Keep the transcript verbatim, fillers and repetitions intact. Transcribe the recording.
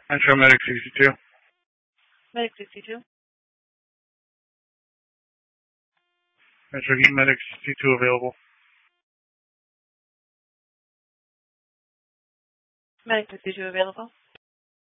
Metro Medic sixty-two. Medic sixty-two. Metro Heat Medic sixty-two available. Medic sixty-two available.